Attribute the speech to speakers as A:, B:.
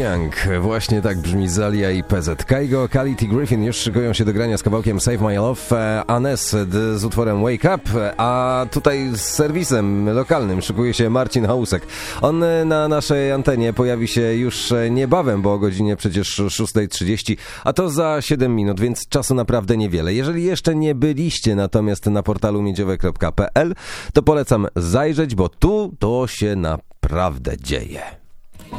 A: Young. Właśnie tak brzmi Zalia i PZ. Kaigo, Khalid i Griffin już szykują się do grania z kawałkiem Save My Love. Anes z utworem Wake Up, a tutaj z serwisem lokalnym szykuje się Marcin Hausek. On na naszej antenie pojawi się już niebawem, bo o godzinie przecież 6:30, a to za 7 minut, więc czasu naprawdę niewiele. Jeżeli jeszcze nie byliście natomiast na portalu miedziowe.pl, to polecam zajrzeć, bo tu to się naprawdę dzieje.